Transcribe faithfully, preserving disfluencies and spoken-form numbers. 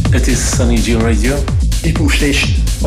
It is Sunny G Radio. Hip Hop Station.